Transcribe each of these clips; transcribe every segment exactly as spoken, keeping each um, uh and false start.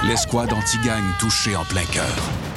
L'escouade anti-gang touchée en plein cœur.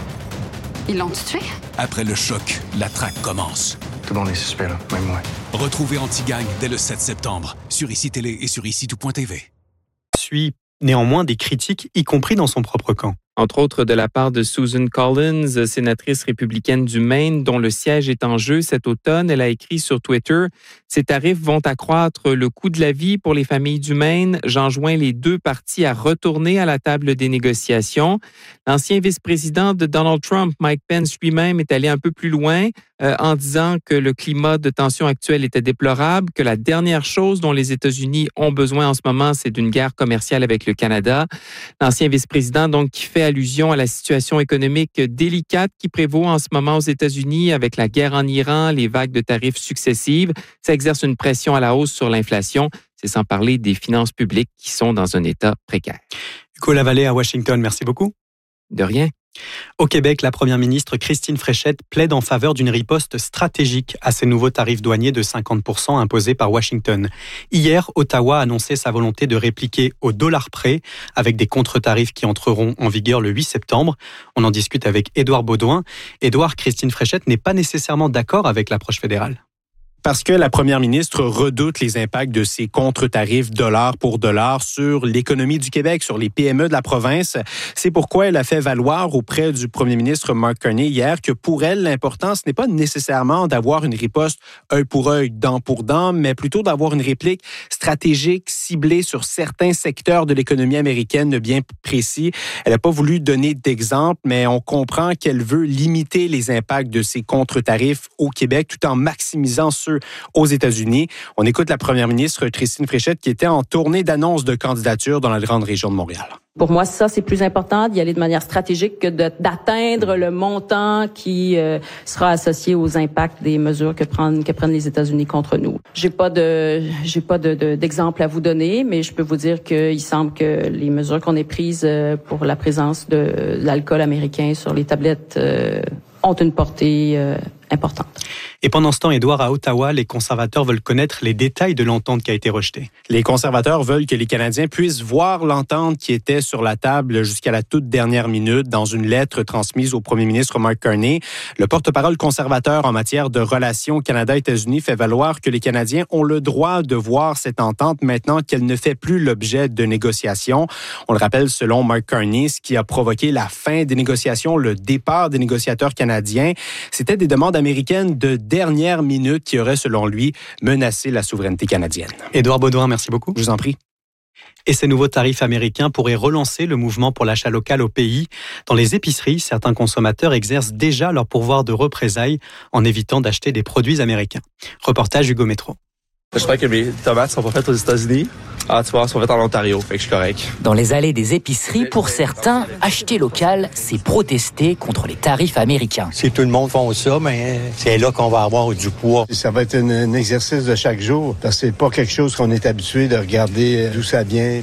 Ils l'ont tué? Après le choc, la traque commence. Tout le monde est suspect, là, même moi. Retrouvez Anti-Gang dès le sept septembre sur I C I Télé et sur ici tout point t v. Suit néanmoins des critiques, y compris dans son propre camp. Entre autres de la part de Susan Collins, sénatrice républicaine du Maine, dont le siège est en jeu cet automne. Elle a écrit sur Twitter « Ces tarifs vont accroître le coût de la vie pour les familles du Maine. J'enjoins les deux parties à retourner à la table des négociations. » L'ancien vice-président de Donald Trump, Mike Pence lui-même, est allé un peu plus loin euh, en disant que le climat de tension actuel était déplorable, que la dernière chose dont les États-Unis ont besoin en ce moment, c'est d'une guerre commerciale avec le Canada. L'ancien vice-président, donc, qui fait allusion à la situation économique délicate qui prévaut en ce moment aux États-Unis avec la guerre en Iran, les vagues de tarifs successives. Ça exerce une pression à la hausse sur l'inflation. C'est sans parler des finances publiques qui sont dans un état précaire. Hugo Lavallée à Washington, merci beaucoup. De rien. Au Québec, la première ministre Christine Fréchette plaide en faveur d'une riposte stratégique à ces nouveaux tarifs douaniers de cinquante pour cent imposés par Washington. Hier, Ottawa a annoncé sa volonté de répliquer au dollar près avec des contre-tarifs qui entreront en vigueur le huit septembre. On en discute avec Édouard Baudouin. Édouard, Christine Fréchette n'est pas nécessairement d'accord avec l'approche fédérale. Parce que la première ministre redoute les impacts de ces contre-tarifs dollar pour dollar sur l'économie du Québec, sur les P M E de la province. C'est pourquoi elle a fait valoir auprès du premier ministre Mark Carney hier que pour elle, l'important, ce n'est pas nécessairement d'avoir une riposte œil pour œil, dent pour dent, mais plutôt d'avoir une réplique stratégique ciblée sur certains secteurs de l'économie américaine bien précis. Elle n'a pas voulu donner d'exemple, mais on comprend qu'elle veut limiter les impacts de ces contre-tarifs au Québec tout en maximisant ceux aux États-Unis. On écoute la première ministre Christine Fréchette qui était en tournée d'annonce de candidature dans la grande région de Montréal. Pour moi, ça, c'est plus important d'y aller de manière stratégique que de, d'atteindre le montant qui euh, sera associé aux impacts des mesures que prennent, que prennent les États-Unis contre nous. J'ai pas de, j'ai pas de, de, d'exemple à vous donner, mais je peux vous dire qu'il semble que les mesures qu'on ait prises pour la présence de l'alcool américain sur les tablettes euh, ont une portée euh, importante. Et pendant ce temps, Édouard, à Ottawa, les conservateurs veulent connaître les détails de l'entente qui a été rejetée. Les conservateurs veulent que les Canadiens puissent voir l'entente qui était sur la table jusqu'à la toute dernière minute dans une lettre transmise au premier ministre Mark Carney. Le porte-parole conservateur en matière de relations Canada-États-Unis fait valoir que les Canadiens ont le droit de voir cette entente maintenant qu'elle ne fait plus l'objet de négociations. On le rappelle, selon Mark Carney, ce qui a provoqué la fin des négociations, le départ des négociateurs canadiens, c'était des demandes américaines de dernière minute qui auraient, selon lui, menacé la souveraineté canadienne. Édouard Baudouin, merci beaucoup. Je vous en prie. Et ces nouveaux tarifs américains pourraient relancer le mouvement pour l'achat local au pays. Dans les épiceries, certains consommateurs exercent déjà leur pouvoir de représailles en évitant d'acheter des produits américains. Reportage Hugo Métro. J'espère que mes tomates sont pas faites aux États-Unis. Ah, tu vois, elles sont faites en Ontario, fait que je suis correct. Dans les allées des épiceries, pour certains, acheter local, c'est protester contre les tarifs américains. Si tout le monde fait ça, mais c'est là qu'on va avoir du poids. Ça va être un, un exercice de chaque jour, parce que c'est pas quelque chose qu'on est habitué de regarder d'où ça vient.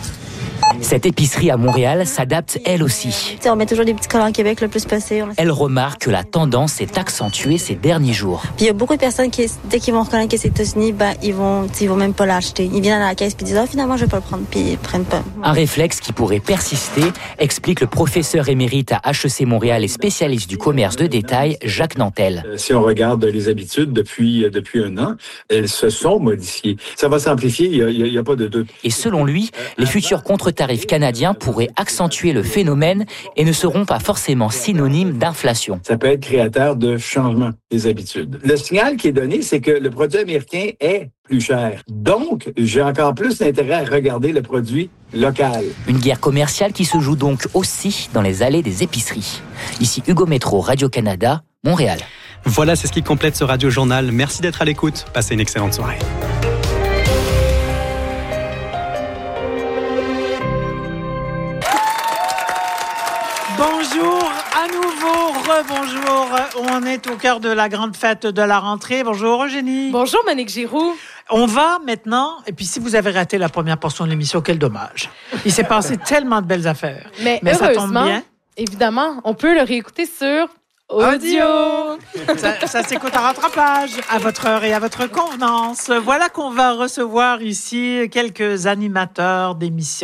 Cette épicerie à Montréal s'adapte elle aussi. T'sais, on met toujours des petits collants Québec le plus passé. Elle remarque que la tendance s'est accentuée ces derniers jours. Puis il y a beaucoup de personnes qui, dès qu'ils vont reconnaître que c'est les États-Unis, ben, ils vont, ils vont même pas l'acheter. Ils viennent à la caisse puis disent, ah, finalement, je vais pas le prendre, puis ils prennent pas. Un réflexe qui pourrait persister, explique le professeur émérite à H E C Montréal et spécialiste du commerce de détail, Jacques Nantel. Si on regarde les habitudes depuis, depuis un an, elles se sont modifiées. Ça va s'amplifier, il n'y a, a pas de doute. Et selon lui, les futurs contre-tarifs canadiens pourraient accentuer le phénomène et ne seront pas forcément synonymes d'inflation. Ça peut être créateur de changement des habitudes. Le signal qui est donné, c'est que le produit américain est plus cher. Donc, j'ai encore plus d'intérêt à regarder le produit local. Une guerre commerciale qui se joue donc aussi dans les allées des épiceries. Ici Hugo Métro, Radio-Canada, Montréal. Voilà, c'est ce qui complète ce Radio-Journal. Merci d'être à l'écoute. Passez une excellente soirée. Bonjour à nouveau, rebonjour. On est au cœur de la grande fête de la rentrée. Bonjour Eugénie. Bonjour Monique Giroux. On va maintenant, et puis si vous avez raté la première portion de l'émission, quel dommage. Il s'est passé tellement de belles affaires. Mais, Mais ça tombe heureusement, bien. évidemment, on peut le réécouter sur audio. Ça, ça s'écoute en rattrapage, à votre heure et à votre convenance. Voilà qu'on va recevoir ici quelques animateurs d'émissions.